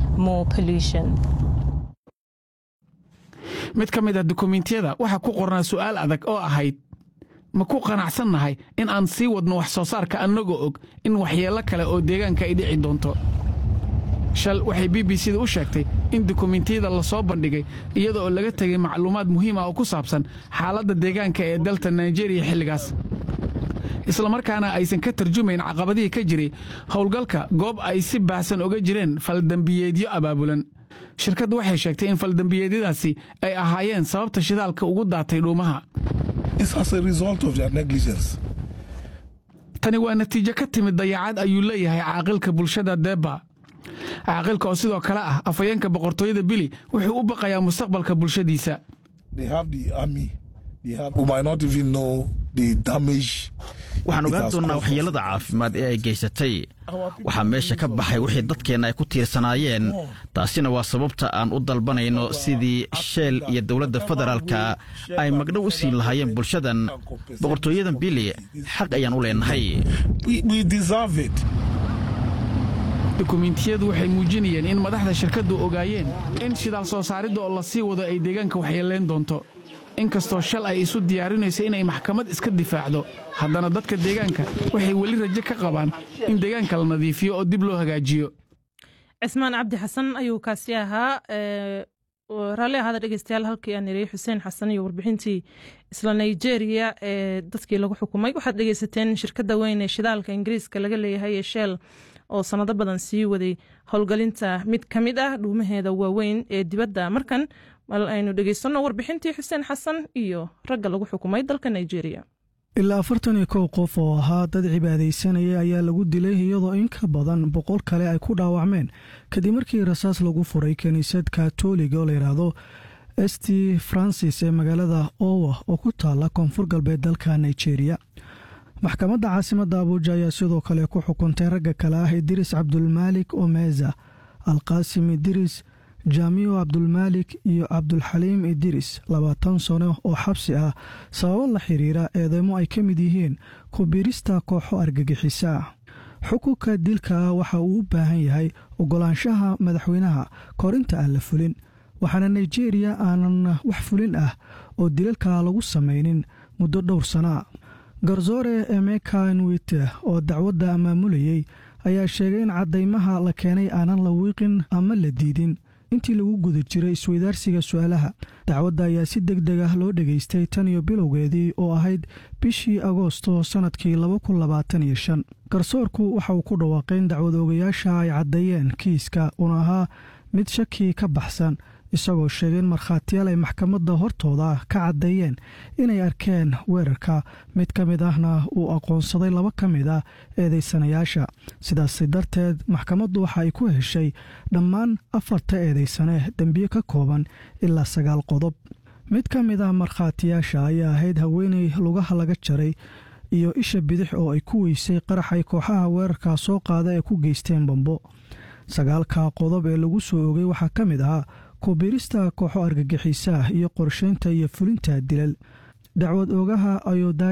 mid ka mid ah dukumentiyada waxaa ku qornaa su'aal adag oo ahayd ma ku qanacsannahay in aan sii wadno wax soo saarka annagoo og in waxyeello kale oo deegaanka ay dhici doonto. Shell waxay BBC-da u sheegtay in dukumentiyada la soo bandhigay iyada oo laga tegay macluumaad muhiim ah oo ku saabsan xaaladda deegaanka ee dalka Nigeria xilligaas, isla markaana aysan ka tarjumayn caqabadihii ka jiray howlgalka goob ay si baahsan uga jireen faldambiyeedyo abaabulan. shirkaddu waxay sheegtay in faldambiyeedyadaasi ay ahaayeen sababta shidaalka ugu daatay dhuumaha. tani waa natiijo ka timid dayacad ayuu leeyahay caaqilka bulshada Deba. caaqilka oo sidoo kale ah afayeenka boqortooyada Bili wuxuu u baqayaa mustaqbalka bulshadiisa. waxaan ogaan doonnaa waxyeellada caafimaad ee ay geysatay. waxaa meesha ka baxay wixii dadkeenna ay ku tiirsanaayeen. taasina waa sababta aan u dalbanayno sidii Shell iyo dowladda federaalka ay magdhow u siin lahaayeen bulshadan. boqortooyadan Bili xaq ayaan u leenahay. dukumentiyadu waxay muujinayeen in madaxda shirkaddu ogaayeen in shidaal soo saaridda oo la sii wado ay deegaanka waxyeelayn doonto. inkastoo Shell ay isu diyaarinayso inay maxkamad iska difaacdo, haddana dadka deegaanka waxay weli rajo ka qabaan in deegaanka la nadiifiyo oo dib loo hagaajiyo. cismaan cabdi xasan ayuu kaasi ahaa. raalli ahaada dhegeystayaal, halkii aan niriyey xuseen xasan iyo warbixintii isla Nigeria ee dadkii lagu xukumay. waxaad dhegeysateen shirkadda weyn ee shidaalka Ingiriiska laga leeyahay ee Shell oo sanado badan sii waday howlgalinta mid ka mid ah dhuumaheeda waaweyn ee dibadda. markan mal aynu dhegeysanno warbixintii xuseen xasan iyo ragga lagu xukumay dalka Nigeria. ilaa 41 qof oo ahaa dad cibaadaysanaya ayaa lagu dilay iyadoo in ka badan 100 kale ay ku dhaawacmeen kadib markii rasaas lagu furay kaniisad Kaatooliga oo la yiraahdo St Francis ee magaalada Owo oo ku taala koonfur galbeed dalka Nigeria. maxkamadda caasimadda Abuja ayaa sidoo kale ku xukuntay ragga kale ah Idris Abdulmalik Omeza, Alqaasim Idris, Jaamiyo Abdulmalik iyo Abdulxaliim Idris 20 sano oo xabsi ah sababo la xiriira eedeymo ay ka mid yihiin ku biirista kooxo argagixisa. xukunka dilka waxa uu u baahan yahay ogolaanshaha madaxweynaha korinta aan la fulin, waxaana Nigeria aanan wax fulin ah oo dilalka lagu samaynin muddo dhowr sano. garsoore Emeka Nwite oo dacwadda maamulayay ayaa sheegay in caddaymaha la keenay aanan la wiiqin ama la diidin intii lagu guda jiray isweydaarsiga su'aalaha. dacwadda ayaa si degdeg ah loo dhageystay tan iyo bilowgeedii oo ahayd bishii Agoosto sanadkii 2025. garsoorku waxa uu ku dhawaaqay in dacwad oogayaasha ay caddeeyeen kiiska una ahaa mid shaki ka baxsan, isagoo sheegay in markhaatiyaal ay maxkamadda hortooda ka caddeeyeen inay arkeen weerarka. mid ka mid ahna uu aqoonsaday 2 ka mid ah eedaysanayaasha. sidaas darteed maxkamaddu waxa ay ku heshay dhammaan 4 eedaysane dembiye ka kooban ilaa 9 qodob. mid ka mid ah markhaatiyaasha ayaa ahayd haweeney lugaha laga jaray iyo isha bidix oo ay ku weysay qarax ay kooxaha weerarka soo qaada ee ku geysteen bambo. 9 qodob ee lagu soo ogay waxaa ka mid ahaa ku biirista kooxo argagixisa iyo qorsheynta iyo fulinta dilal. dacwad oogaha ayuu